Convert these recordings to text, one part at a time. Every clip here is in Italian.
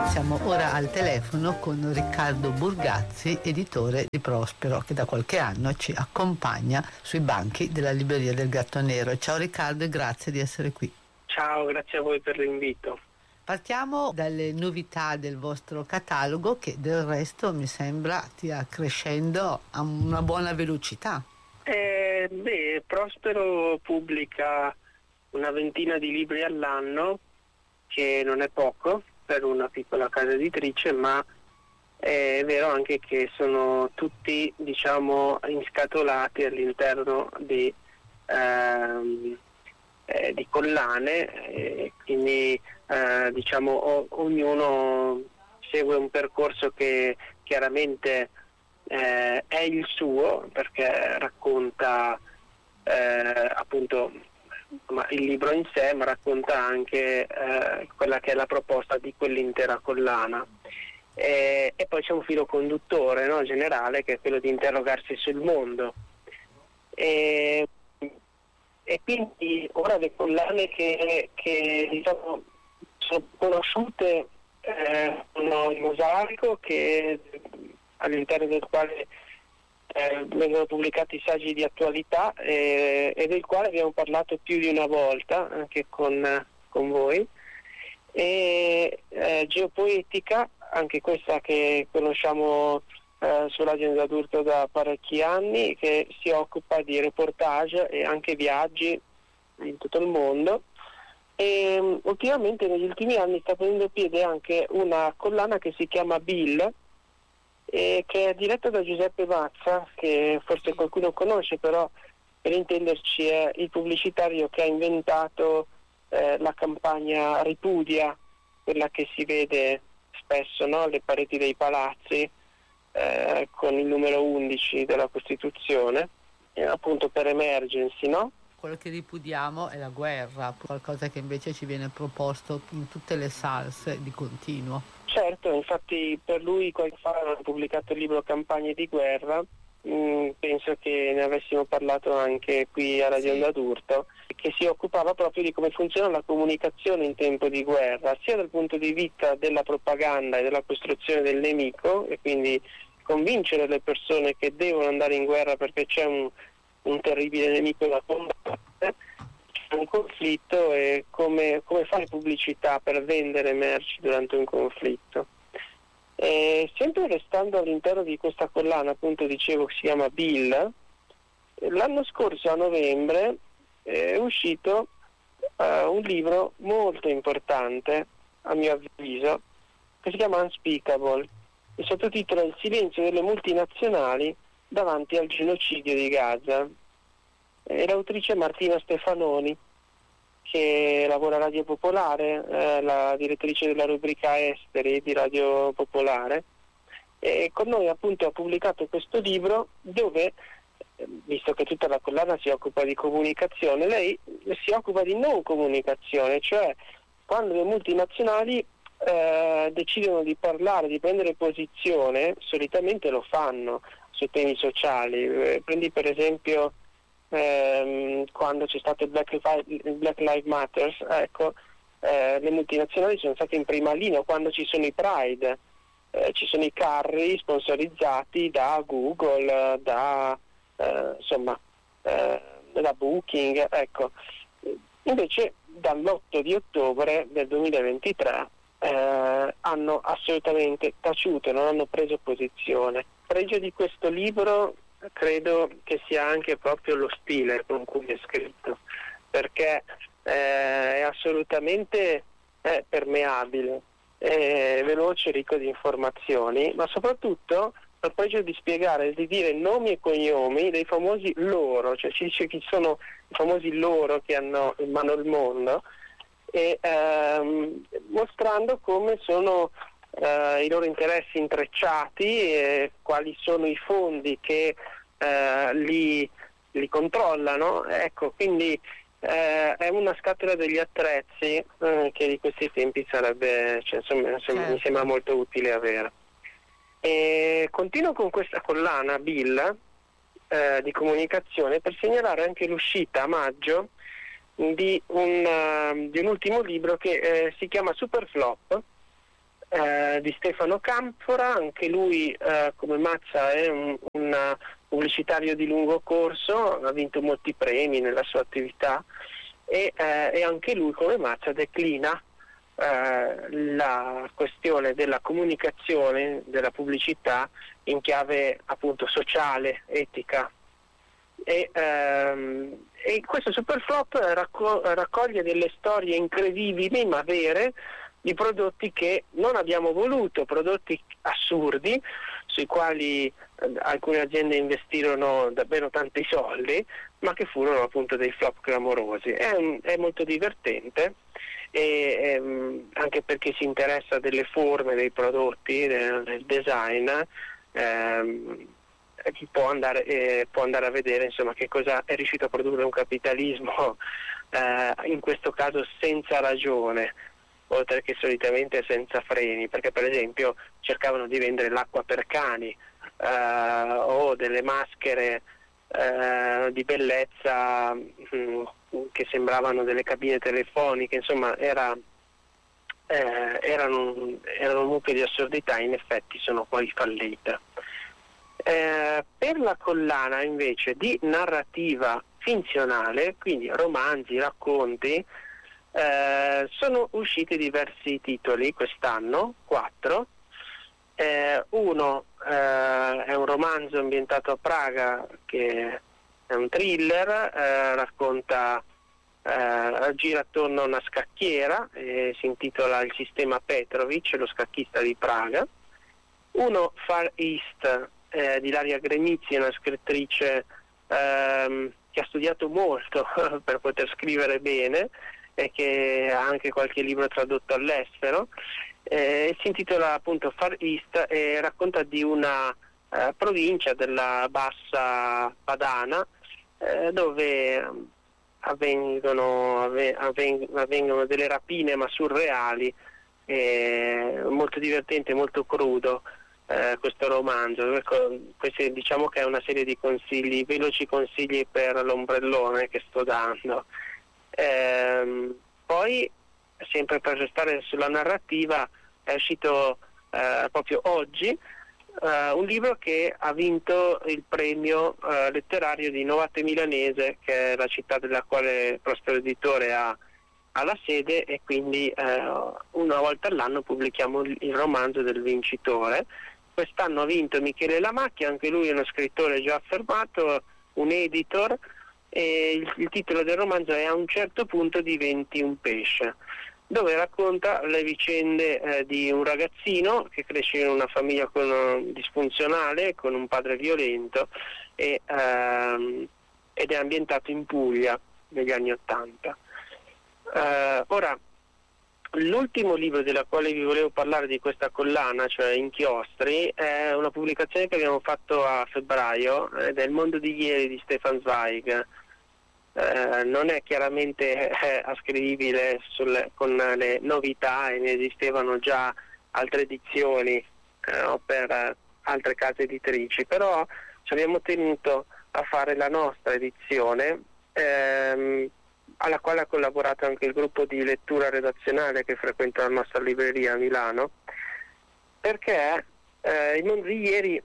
Siamo ora al telefono con Riccardo Burgazzi, editore di Prospero, che da qualche anno ci accompagna sui banchi della libreria del Gatto Nero. Ciao Riccardo e grazie di essere qui. Ciao, grazie a voi per l'invito. Partiamo dalle novità del vostro catalogo, che del resto mi sembra stia crescendo a una buona velocità. Prospero pubblica una ventina di libri all'anno, che non è poco per una piccola casa editrice, ma è vero anche che sono tutti, inscatolati all'interno di collane, quindi ognuno segue un percorso che chiaramente è il suo, perché racconta appunto il libro in sé, ma racconta anche quella che è la proposta di quell'intera collana. E poi c'è un filo conduttore, no, generale, che è quello di interrogarsi sul mondo. E quindi ora le collane che sono conosciute sono il Mosaico, che all'interno del quale vengono pubblicati saggi di attualità e del quale abbiamo parlato più di una volta anche con voi, e Geopoetica, anche questa che conosciamo su Radio Adulto da parecchi anni, che si occupa di reportage e anche viaggi in tutto il mondo. E ultimamente, negli ultimi anni, sta prendendo piede anche una collana che si chiama Bill, che è diretta da Giuseppe Mazza, che forse qualcuno conosce, però per intenderci è il pubblicitario che ha inventato la campagna Ripudia, quella che si vede spesso, no? Alle pareti dei palazzi, con il numero 11 della Costituzione, appunto per emergency, no? Quello che ripudiamo è la guerra, qualcosa che invece ci viene proposto in tutte le salse di continuo. Certo, infatti per lui qualche anno fa hanno pubblicato il libro Campagne di guerra, penso che ne avessimo parlato anche qui a Radio Onda d'Urto, che si occupava proprio di come funziona la comunicazione in tempo di guerra, sia dal punto di vista della propaganda e della costruzione del nemico, e quindi convincere le persone che devono andare in guerra perché c'è un terribile nemico da combattere, un conflitto, e come fare pubblicità per vendere merci durante un conflitto. E sempre restando all'interno di questa collana, appunto dicevo, che si chiama Bill, l'anno scorso a novembre è uscito un libro molto importante, a mio avviso, che si chiama Unspeakable. Il sottotitolo è Il silenzio delle multinazionali davanti al genocidio di Gaza. E l'autrice è Martina Stefanoni, che lavora a Radio Popolare, la direttrice della rubrica Esteri di Radio Popolare, e con noi appunto ha pubblicato questo libro dove, visto che tutta la collana si occupa di comunicazione, lei si occupa di non comunicazione, cioè quando le multinazionali decidono di parlare, di prendere posizione, solitamente lo fanno su temi sociali. Prendi per esempio quando c'è stato il Black Lives Matter, ecco, le multinazionali sono state in prima linea. Quando ci sono i Pride, ci sono i carri sponsorizzati da Google, da Booking, ecco. Invece dall'8 di ottobre del 2023 hanno assolutamente taciuto, non hanno preso posizione. Pregio di questo libro credo che sia anche proprio lo stile con cui è scritto, perché è assolutamente permeabile, è veloce, ricco di informazioni, ma soprattutto il pregio di spiegare, di dire nomi e cognomi dei famosi loro, cioè ci dice chi sono i famosi loro che hanno in mano il mondo, e mostrando come sono i loro interessi intrecciati e quali sono i fondi che li controllano. Ecco, quindi è una scatola degli attrezzi che di questi tempi sarebbe, mi sembra molto utile avere. E continuo con questa collana Bill di comunicazione per segnalare anche l'uscita a maggio di un ultimo libro che si chiama Superflop, di Stefano Canfora, anche lui come Mazza è un pubblicitario di lungo corso, ha vinto molti premi nella sua attività e anche lui come Mazza declina la questione della comunicazione, della pubblicità in chiave appunto sociale, etica. E questo Superflop raccoglie delle storie incredibili ma vere di prodotti che non abbiamo voluto, prodotti assurdi sui quali alcune aziende investirono davvero tanti soldi, ma che furono appunto dei flop clamorosi. È molto divertente e anche perché si interessa delle forme dei prodotti, del design. Chi può andare a vedere insomma che cosa è riuscito a produrre un capitalismo in questo caso senza ragione, oltre che solitamente senza freni, perché per esempio cercavano di vendere l'acqua per cani o delle maschere di bellezza che sembravano delle cabine telefoniche, insomma erano un mucchio di assurdità, in effetti sono poi fallite. Per la collana invece di narrativa finzionale, quindi romanzi, racconti, sono usciti diversi titoli quest'anno, 4. Uno è un romanzo ambientato a Praga che è un thriller, racconta, gira attorno a una scacchiera, si intitola Il sistema Petrovic, lo scacchista di Praga. Uno, Far East, di Ilaria Gremizzi, una scrittrice che ha studiato molto per poter scrivere bene e che ha anche qualche libro tradotto all'estero. Si intitola appunto Far East e racconta di una provincia della bassa padana dove avvengono delle rapine ma surreali, molto divertente, molto crudo. Questo romanzo, questi diciamo che è una serie di consigli, veloci consigli per l'ombrellone che sto dando. Poi, sempre per restare sulla narrativa, è uscito proprio oggi un libro che ha vinto il premio letterario di Novate Milanese, che è la città della quale Prospero Editore ha la sede, e quindi una volta all'anno pubblichiamo il romanzo del vincitore. Quest'anno ha vinto Michele Lamacchia, anche lui è uno scrittore già affermato, un editor, e il titolo del romanzo è A un certo punto diventi un pesce, dove racconta le vicende di un ragazzino che cresce in una famiglia disfunzionale, con un padre violento, ed è ambientato in Puglia negli anni '80. Ora, l'ultimo libro della quale vi volevo parlare di questa collana, cioè Inchiostri, è una pubblicazione che abbiamo fatto a febbraio, ed è Il mondo di ieri di Stefan Zweig. Non è chiaramente ascrivibile con le novità, e ne esistevano già altre edizioni per altre case editrici, però ci abbiamo tenuto a fare la nostra edizione, alla quale ha collaborato anche il gruppo di lettura redazionale che frequenta la nostra libreria a Milano, perché Il mondo di ieri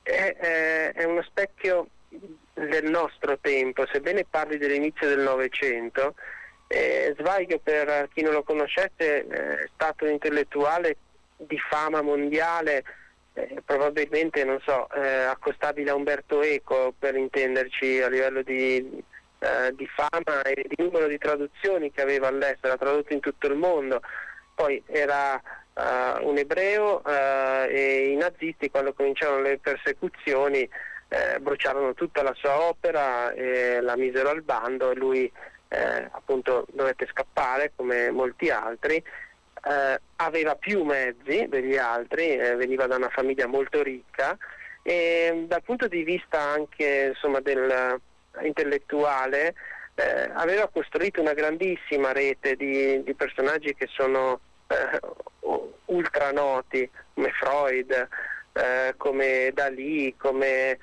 è uno specchio del nostro tempo, sebbene parli dell'inizio del Novecento. Zweig, per chi non lo conoscesse, è stato un intellettuale di fama mondiale, probabilmente accostabile a Umberto Eco, per intenderci, a livello di fama e di numero di traduzioni che aveva all'estero, ha tradotto in tutto il mondo. Poi era un ebreo, e i nazisti, quando cominciarono le persecuzioni, bruciarono tutta la sua opera e la misero al bando, e lui appunto dovette scappare come molti altri. Aveva più mezzi degli altri, veniva da una famiglia molto ricca, e dal punto di vista anche del intellettuale aveva costruito una grandissima rete di personaggi che sono ultra noti, come Freud, come Dalì, come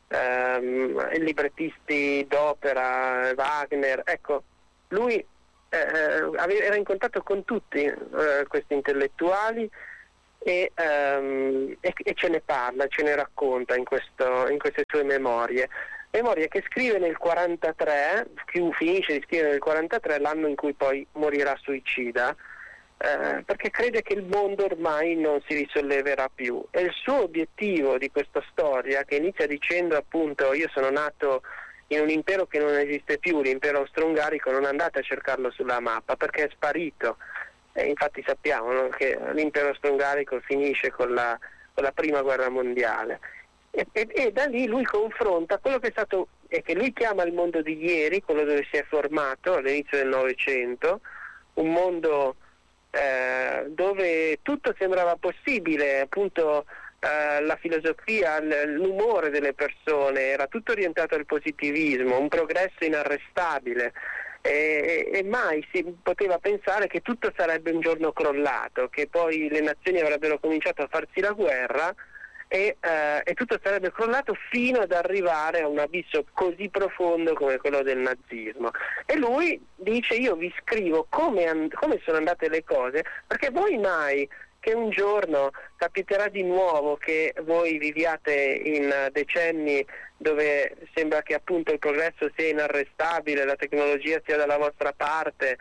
librettisti d'opera, Wagner. Ecco, lui era in contatto con tutti questi intellettuali, e ce ne parla, ce ne racconta in queste sue memorie che scrive nel 43, finisce di scrivere nel 43, l'anno in cui poi morirà suicida, perché crede che il mondo ormai non si risolleverà più, e il suo obiettivo di questa storia, che inizia dicendo appunto: io sono nato in un impero che non esiste più, l'impero austro-ungarico, non andate a cercarlo sulla mappa perché è sparito. Infatti sappiamo, no, che l'impero austro-ungarico finisce con la prima guerra mondiale, e da lì lui confronta quello che è stato, e che lui chiama il mondo di ieri, quello dove si è formato all'inizio del Novecento, un mondo dove tutto sembrava possibile, appunto la filosofia, l'umore delle persone, era tutto orientato al positivismo, un progresso inarrestabile, e mai si poteva pensare che tutto sarebbe un giorno crollato, che poi le nazioni avrebbero cominciato a farsi la guerra e tutto sarebbe crollato fino ad arrivare a un abisso così profondo come quello del nazismo. E lui dice: io vi scrivo come sono andate le cose, perché voi mai che un giorno capiterà di nuovo che voi viviate in decenni dove sembra che appunto il progresso sia inarrestabile, la tecnologia sia dalla vostra parte,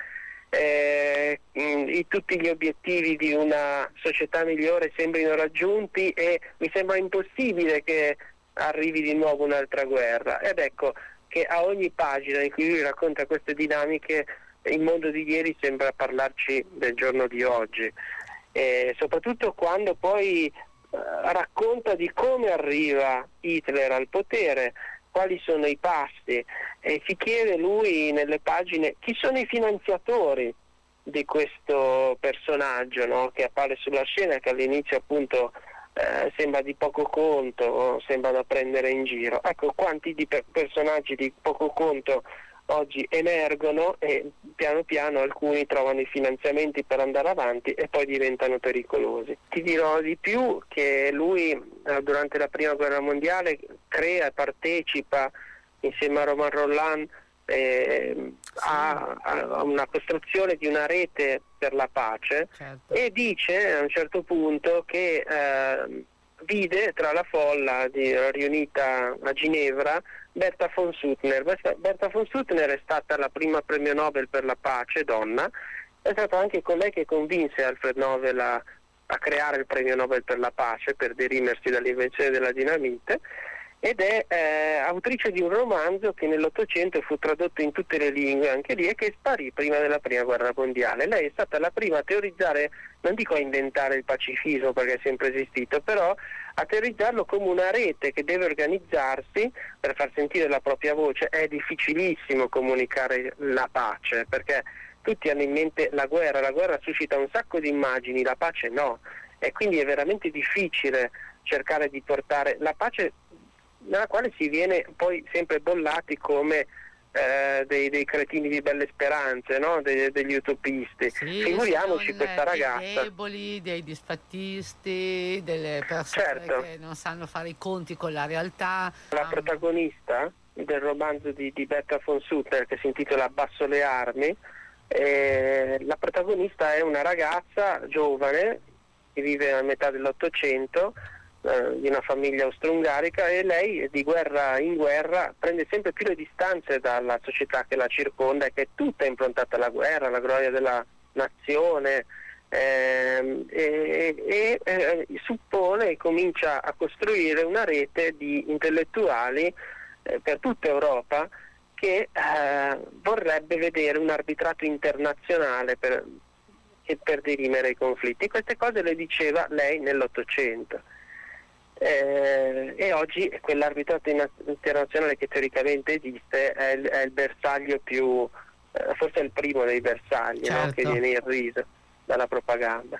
tutti gli obiettivi di una società migliore sembrino raggiunti, e mi sembra impossibile che arrivi di nuovo un'altra guerra. Ed ecco che a ogni pagina in cui lui racconta queste dinamiche, il mondo di ieri sembra parlarci del giorno di oggi, soprattutto quando poi racconta di come arriva Hitler al potere, quali sono i passi, e si chiede lui nelle pagine chi sono i finanziatori di questo personaggio, no? Che appare sulla scena, che all'inizio appunto sembra di poco conto, sembra da prendere in giro. Ecco quanti personaggi di poco conto oggi emergono, e piano piano alcuni trovano i finanziamenti per andare avanti e poi diventano pericolosi. Ti dirò di più, che lui durante la prima guerra mondiale crea e partecipa insieme a Romain Rolland a una costruzione di una rete per la pace, certo. E dice a un certo punto che vide tra la folla riunita a Ginevra Berta von Suttner. Berta von Suttner è stata la prima premio Nobel per la pace, donna, è stata anche colei che convinse Alfred Nobel a creare il premio Nobel per la pace per dirimersi dall'invenzione della dinamite, ed è autrice di un romanzo che nell'Ottocento fu tradotto in tutte le lingue, anche lì, e che sparì prima della prima guerra mondiale. Lei è stata la prima a teorizzare, non dico a inventare il pacifismo perché è sempre esistito, però a teorizzarlo come una rete che deve organizzarsi per far sentire la propria voce. È difficilissimo comunicare la pace, perché tutti hanno in mente la guerra suscita un sacco di immagini, la pace no, e quindi è veramente difficile cercare di portare la pace, nella quale si viene poi sempre bollati come dei cretini di belle speranze, no? Degli utopisti. Sì, figuriamoci questa ragazza. Dei deboli, dei disfattisti, delle persone, certo, che non sanno fare i conti con la realtà. La protagonista del romanzo di Berta von Suttner, che si intitola Abbasso le armi, la protagonista è una ragazza giovane che vive a metà dell'Ottocento, di una famiglia austro-ungarica, e lei di guerra in guerra prende sempre più le distanze dalla società che la circonda, e che è tutta improntata alla guerra, alla gloria della nazione, suppone e comincia a costruire una rete di intellettuali per tutta Europa che vorrebbe vedere un arbitrato internazionale per dirimere i conflitti. Queste cose le diceva lei nell'Ottocento. E oggi quell'arbitrato internazionale che teoricamente esiste è il bersaglio più, forse è il primo dei bersagli, certo, no? Che viene irriso dalla propaganda.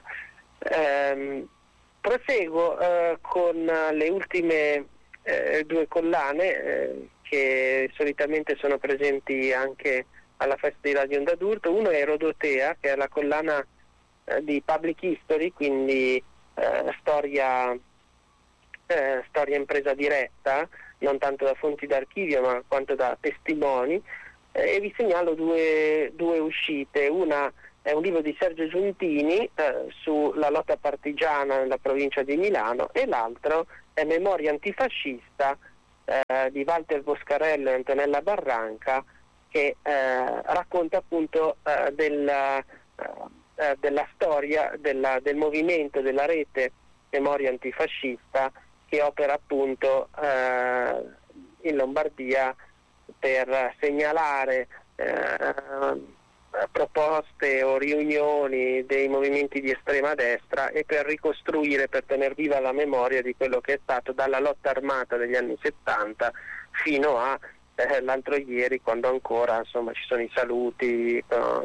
Proseguo con le ultime due collane che solitamente sono presenti anche alla festa di Radio Onda d'Urto. Uno è Erodotea, che è la collana di Public History, quindi storia in presa diretta, non tanto da fonti d'archivio ma quanto da testimoni, e vi segnalo due uscite. Una è un libro di Sergio Giuntini sulla lotta partigiana nella provincia di Milano, e l'altro è Memoria antifascista di Walter Boscarello e Antonella Barranca, che racconta appunto della storia del movimento della rete Memoria antifascista, che opera appunto in Lombardia per segnalare proposte o riunioni dei movimenti di estrema destra e per ricostruire, per tener viva la memoria di quello che è stato dalla lotta armata degli anni 70 fino a l'altro ieri, quando ancora insomma ci sono i saluti,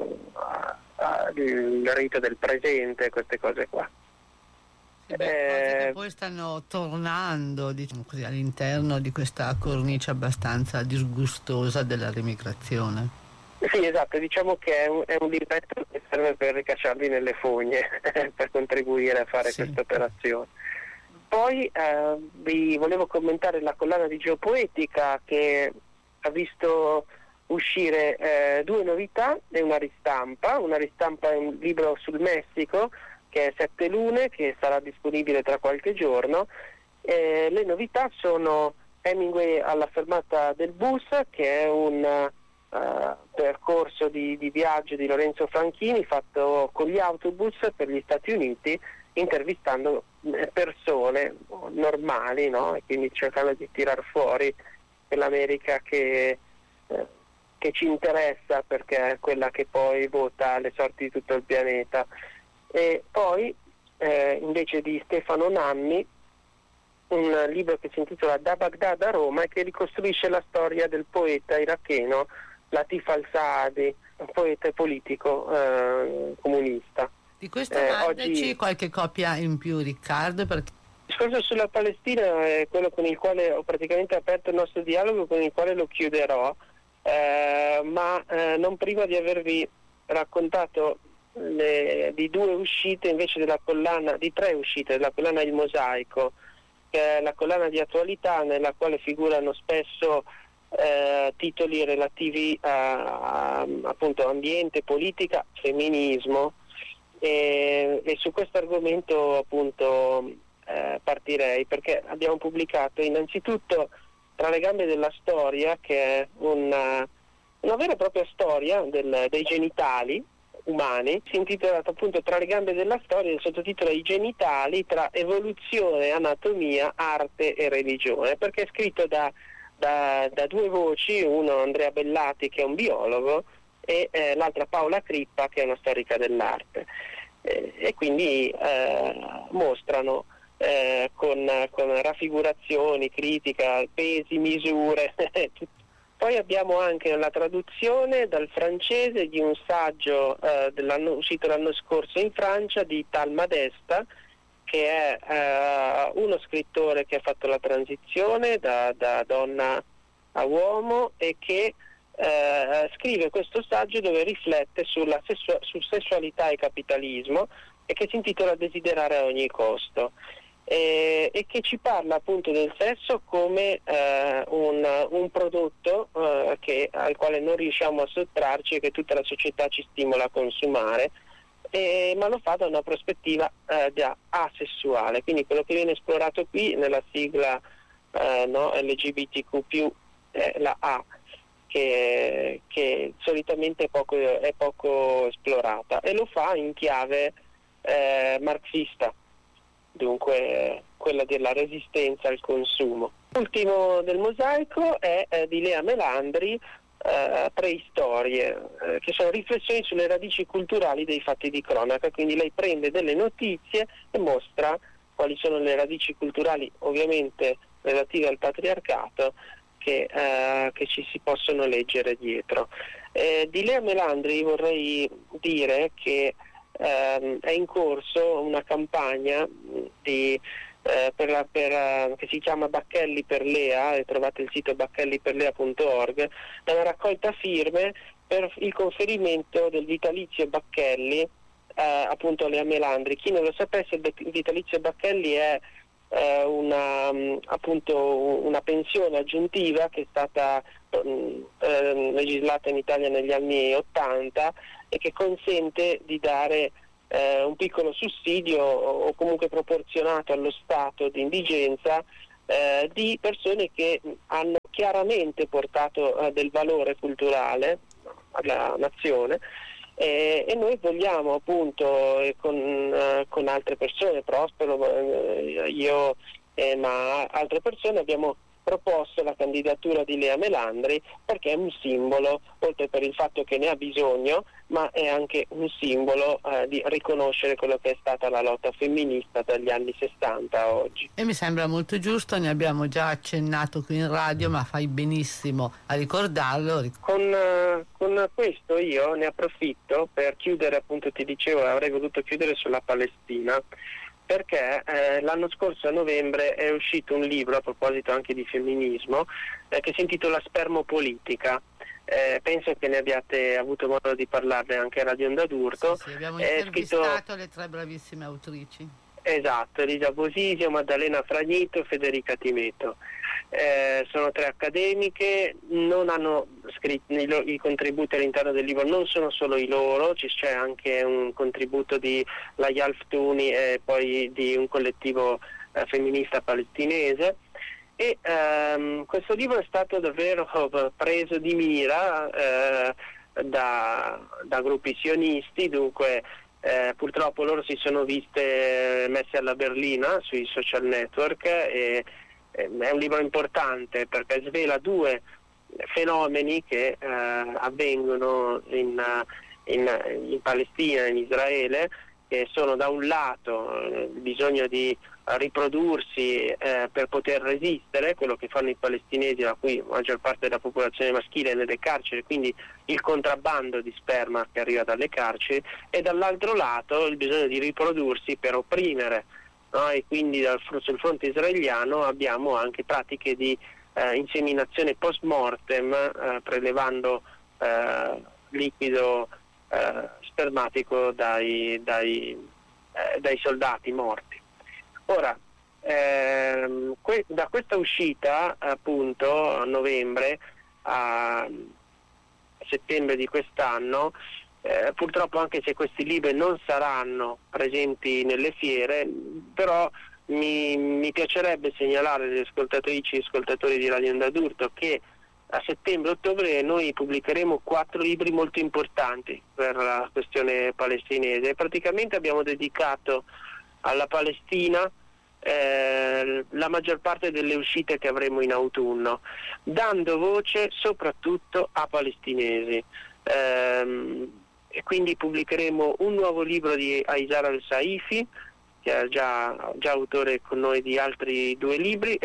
il rito del presente, queste cose qua. Cose che poi stanno tornando, diciamo così, all'interno di questa cornice abbastanza disgustosa della remigrazione. Sì, esatto, diciamo che è un libretto che serve per ricacciarli nelle fogne per contribuire a fare questa operazione. Poi vi volevo commentare la collana di Geopoetica, che ha visto uscire due novità e una ristampa. Una ristampa è un libro sul Messico, che è Sette Lune, che sarà disponibile tra qualche giorno. Le novità sono Hemingway alla fermata del bus, che è un percorso di viaggio di Lorenzo Franchini fatto con gli autobus per gli Stati Uniti, intervistando persone normali, no? E quindi cercando di tirar fuori quell'America che ci interessa, perché è quella che poi vota le sorti di tutto il pianeta. E poi invece di Stefano Nanni, un libro che si intitola Da Baghdad a Roma e che ricostruisce la storia del poeta iracheno Latif al-Saadi, un poeta e politico comunista. Di questo mandaci qualche copia in più, Riccardo, perché il discorso sulla Palestina è quello con il quale ho praticamente aperto il nostro dialogo, con il quale lo chiuderò, ma non prima di avervi raccontato di due uscite invece della collana, di tre uscite della collana Il Mosaico, che è la collana di attualità nella quale figurano spesso titoli relativi a appunto ambiente, politica, femminismo, e su questo argomento appunto partirei, perché abbiamo pubblicato innanzitutto Tra le gambe della storia, che è una vera e propria storia dei genitali umani. Si intitola appunto Tra le gambe della storia, il sottotitolo è I genitali tra evoluzione, anatomia, arte e religione, perché è scritto da due voci, uno Andrea Bellati che è un biologo e l'altra Paola Crippa che è una storica dell'arte, e quindi mostrano con raffigurazioni, critica, pesi, misure. Poi abbiamo anche la traduzione dal francese di un saggio uscito l'anno scorso in Francia di Tal Madesta, che è uno scrittore che ha fatto la transizione da donna a uomo e che scrive questo saggio dove riflette su sessualità e capitalismo, e che si intitola Desiderare a ogni costo, e che ci parla appunto del sesso come un prodotto al quale non riusciamo a sottrarci e che tutta la società ci stimola a consumare, ma lo fa da una prospettiva asessuale. Quindi quello che viene esplorato qui nella sigla LGBTQ+, la A, che solitamente è poco esplorata, e lo fa in chiave marxista, dunque quella della resistenza al consumo. L'ultimo del mosaico è di Lea Melandri, Preistorie, che sono riflessioni sulle radici culturali dei fatti di cronaca. Quindi lei prende delle notizie e mostra quali sono le radici culturali, ovviamente relative al patriarcato, che ci si possono leggere dietro. Di Lea Melandri vorrei dire che è in corso una campagna che si chiama Bacchelli per Lea, e trovate il sito bacchelliperlea.org, è una raccolta firme per il conferimento del vitalizio Bacchelli appunto a Lea Melandri. Chi non lo sapesse, il vitalizio Bacchelli è una pensione aggiuntiva che è stata legislata in Italia negli anni '80 e che consente di dare un piccolo sussidio o comunque proporzionato allo stato di indigenza di persone che hanno chiaramente portato del valore culturale alla nazione, e noi vogliamo appunto con altre persone, Prospero, io, ma altre persone, abbiamo proposto la candidatura di Lea Melandri perché è un simbolo, oltre per il fatto che ne ha bisogno, ma è anche un simbolo di riconoscere quello che è stata la lotta femminista dagli anni '60 a oggi. E mi sembra molto giusto, ne abbiamo già accennato qui in radio, ma fai benissimo a ricordarlo. Con questo io ne approfitto per chiudere, appunto ti dicevo, avrei voluto chiudere sulla Palestina, perché l'anno scorso a novembre è uscito un libro, a proposito anche di femminismo, che si intitola Spermopolitica. Penso che ne abbiate avuto modo di parlarne anche a Radio Onda d'Urto. Sì, abbiamo intervistato le 3 bravissime autrici. Esatto, Elisa Bosisio, Maddalena Fragnito, Federica Timeto. Sono 3 accademiche, non hanno scritto i contributi all'interno del libro, non sono solo i loro, c'è anche un contributo di Layal Ftuni e poi di un collettivo femminista palestinese, e questo libro è stato davvero preso di mira da gruppi sionisti, dunque purtroppo loro si sono viste messe alla berlina sui social network, e è un libro importante perché svela 2 fenomeni che avvengono in Palestina, in Israele, che sono da un lato il bisogno di riprodursi per poter resistere, quello che fanno i palestinesi, la cui maggior parte della popolazione maschile è nelle carceri, quindi il contrabbando di sperma che arriva dalle carceri, e dall'altro lato il bisogno di riprodursi per opprimere, no? E quindi sul fronte israeliano abbiamo anche pratiche di inseminazione post mortem, prelevando liquido spermatico dai soldati morti. Ora, da questa uscita, appunto, a novembre a settembre di quest'anno, purtroppo, anche se questi libri non saranno presenti nelle fiere, però mi piacerebbe segnalare agli ascoltatrici e ascoltatori di Radio Onda d'Urto che a settembre-ottobre noi pubblicheremo 4 libri molto importanti per la questione palestinese. Praticamente abbiamo dedicato alla Palestina la maggior parte delle uscite che avremo in autunno, dando voce soprattutto a palestinesi, e quindi pubblicheremo un nuovo libro di Aizar al-Saifi, che è già autore con noi di altri 2 libri,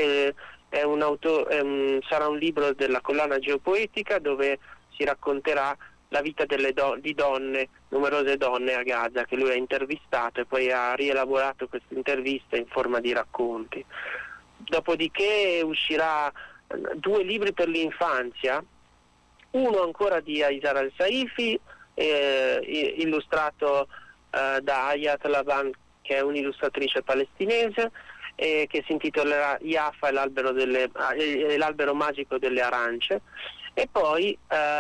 sarà un libro della collana geopoetica dove si racconterà la vita di donne, numerose donne a Gaza, che lui ha intervistato e poi ha rielaborato queste interviste in forma di racconti. Dopodiché uscirà 2 libri per l'infanzia, uno ancora di Aizar al-Saifi, illustrato da Ayat Laban, che è un'illustratrice palestinese, che si intitolerà Jaffa e l'albero magico delle arance, e poi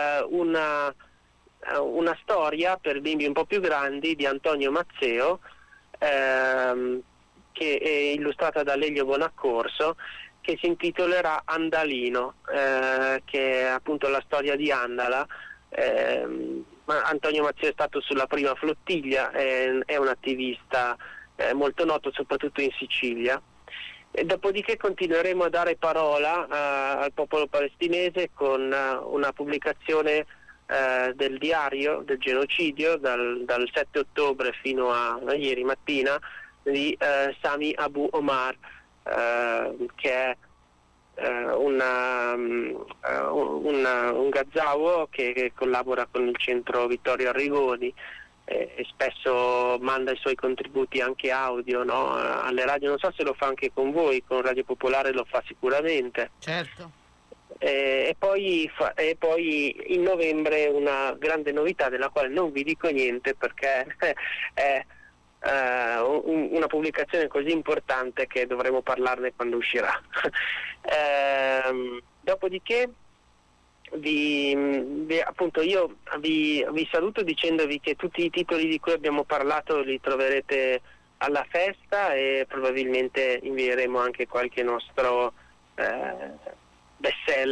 una storia per bimbi un po' più grandi di Antonio Mazzeo, che è illustrata da Lelio Bonaccorso, che si intitolerà Andalino, che è appunto la storia di Andala. Antonio Mazzeo è stato sulla prima flottiglia, è un attivista molto noto soprattutto in Sicilia. E dopodiché continueremo a dare parola al popolo palestinese con una pubblicazione del diario del genocidio dal 7 ottobre fino a ieri mattina di Sami Abu Omar, che è un Gazawo che collabora con il centro Vittorio Arrigoni, e spesso manda i suoi contributi anche audio, no? Alle radio. Non so se lo fa anche con voi, con Radio Popolare lo fa sicuramente. Certo. E poi in novembre una grande novità della quale non vi dico niente perché è una pubblicazione così importante che dovremo parlarne quando uscirà. Dopodiché appunto io vi saluto dicendovi che tutti i titoli di cui abbiamo parlato li troverete alla festa, e probabilmente invieremo anche qualche nostro